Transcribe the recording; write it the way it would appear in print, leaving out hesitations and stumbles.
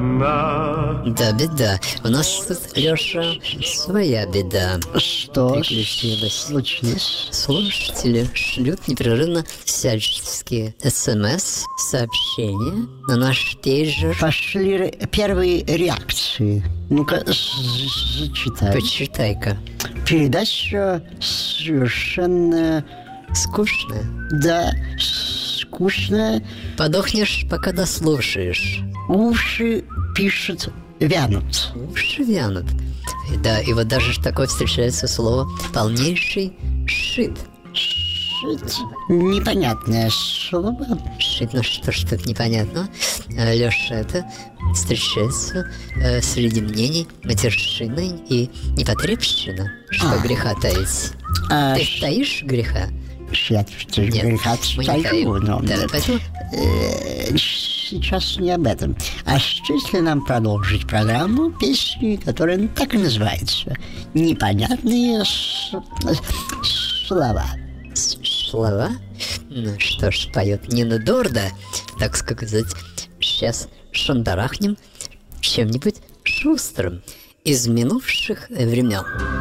она. Да, беда. У нас тут, Лёша, своя беда. Что Приключилось. случилось? Слушатели шлют непрерывно всяческие СМС-сообщения на наш пейджер. Пошли первые реакции. Ну-ка, зачитай. Почитай-ка. Передача совершенно... Скучно. Да, скучно. Подохнешь, пока дослушаешь. Уши, пишет, вянут. Уши вянут. Да, и вот даже такое встречается слово «полнейший шит». Шить. Непонятное слово. Шит, ну что ж тут непонятно. Лёша, это встречается среди мнений матершиной и непотребщина. Что греха таить? Ты таишь греха? Я Нет, греха мы не таим. но Да, поэтому сейчас не об этом. А что, если нам продолжить программу песни, которая так и называется «Непонятные слова». слова? Ну что ж, поет Нина Дорда, так сказать. Сейчас шандарахнем чем-нибудь шустрым из минувших времен.